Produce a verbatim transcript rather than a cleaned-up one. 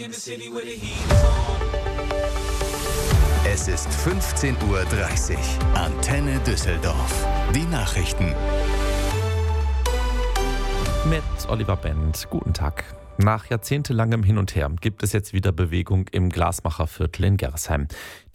Es ist fünfzehn Uhr dreißig. Antenne Düsseldorf. Die Nachrichten. Mit Oliver Bent. Guten Tag. Nach jahrzehntelangem Hin und Her gibt es jetzt wieder Bewegung im Glasmacherviertel in Gerresheim.